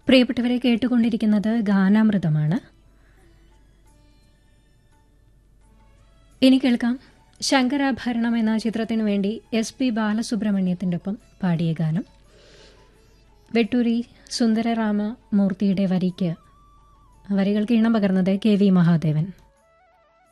പ്രിയപ്പെട്ടവരെ, കേട്ടുകൊണ്ടിരിക്കുന്നത് ഗാനാമൃതമാണ്. ഇനി കേൾക്കാം ശങ്കരാഭരണം എന്ന ചിത്രത്തിനു വേണ്ടി SP ബാലസുബ്രഹ്മണ്യത്തിൻ്റെ ഒപ്പം പാടിയ ഗാനം. വെട്ടൂരി സുന്ദരരാമ മൂർത്തിയുടെ വരികൾക്ക് ഈണം പകർന്നത് KV മഹാദേവൻ.